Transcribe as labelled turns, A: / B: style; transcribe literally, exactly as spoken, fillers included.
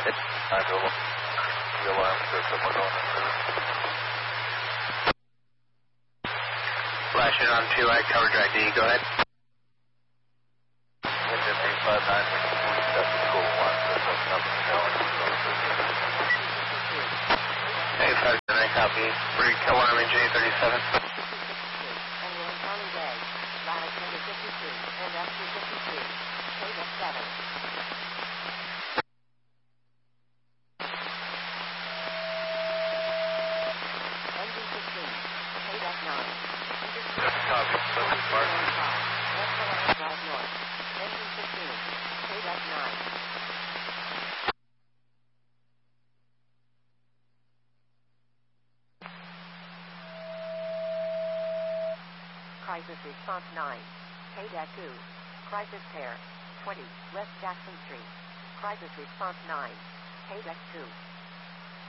A: It's nine Global. The alarm system, we're going into
B: Flashing on two, I coverage I D, go ahead.
A: Engine eight five nine, forty-seven, cool one, there's nothing going.
B: Hey, five nine, copy. Brig alarm engine eight thirty-seven.
C: And we're in Charlie Bay. Latitude fifty-two and F two fifty-two. K F seven. Engine fifteen. K F nine.
A: Copy, this is Mark.
C: West Drive North. Engine fifteen. K F nine. Crisis Response nine. K D A two. Crisis Pair. twenty. West Jackson Street. Crisis Response nine. K D A two.